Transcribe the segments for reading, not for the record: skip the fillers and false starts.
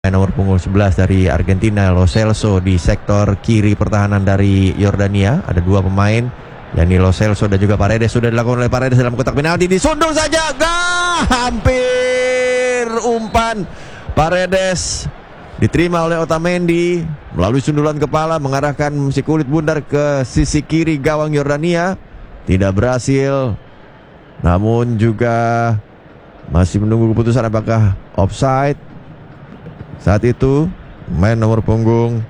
Nomor punggung 11 dari Argentina, Lo Celso di sektor kiri pertahanan dari Yordania. Ada dua pemain, yakni Lo Celso dan juga Paredes. Sudah dilakukan oleh Paredes dalam kotak penalti, disundul saja. Hampir umpan Paredes diterima oleh Otamendi melalui sundulan kepala, mengarahkan si kulit bundar ke sisi kiri gawang Yordania. Tidak berhasil, namun juga masih menunggu keputusan apakah offside. Saat itu main nomor punggung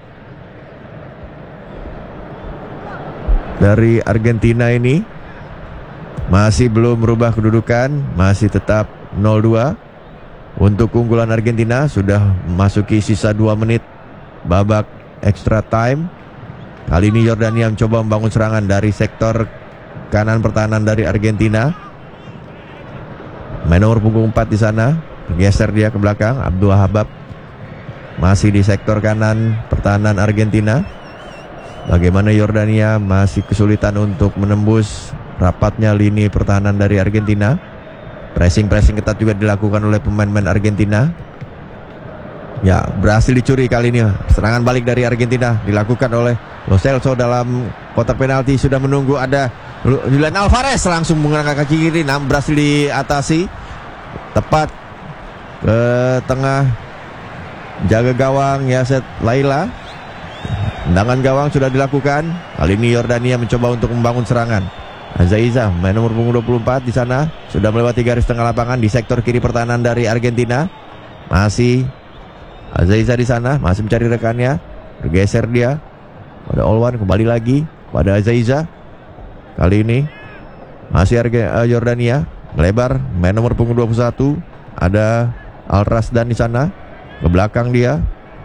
dari Argentina ini masih belum merubah kedudukan, masih tetap 0-2 untuk keunggulan Argentina. Sudah memasuki sisa 2 menit babak extra time. Kali ini Yordania mencoba membangun serangan dari sektor kanan pertahanan dari Argentina. Main nomor punggung 4 di sana, geser dia ke belakang. Abdul Habab masih di sektor kanan pertahanan Argentina. Bagaimana Yordania masih kesulitan untuk menembus rapatnya lini pertahanan dari Argentina. Pressing ketat juga dilakukan oleh pemain-pemain Argentina. Ya, berhasil dicuri kali ini. Serangan balik dari Argentina dilakukan oleh Lo Celso dalam kotak penalti. Sudah menunggu ada Julian Alvarez, langsung menggunakan kaki kiri, namun berhasil diatasi. Tepat ke tengah jaga gawang Yasset Laila. Tendangan gawang sudah dilakukan. Kali ini Yordania mencoba untuk membangun serangan. Azaiza, main nomor punggung 24 di sana, sudah melewati garis tengah lapangan di sektor kiri pertahanan dari Argentina. Masih Azaiza di sana, masih mencari rekannya. Bergeser dia pada Olwan, kembali lagi pada Azaiza. Kali ini masih Yordania melebar, main nomor punggung 21 ada Al Rasdan di sana. Ke belakang dia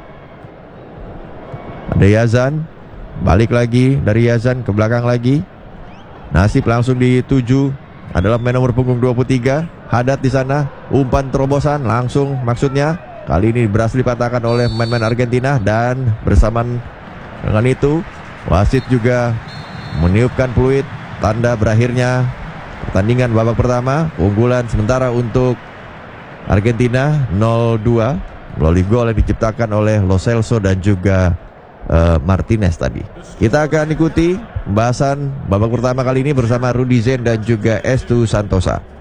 ada Yazan, balik lagi dari Yazan ke belakang lagi. Nasib langsung dituju adalah main nomor punggung 23 Haddad di sana. Umpan terobosan langsung, maksudnya kali ini berhasil dipatahkan oleh pemain Argentina. Dan bersamaan dengan itu wasit juga meniupkan peluit tanda berakhirnya pertandingan babak pertama. Unggulan sementara untuk Argentina 0-2 melalui gol yang diciptakan oleh Lo Celso dan juga Martinez tadi. Kita akan ikuti pembahasan babak pertama kali ini bersama Rudy Zen dan juga Estu Santosa.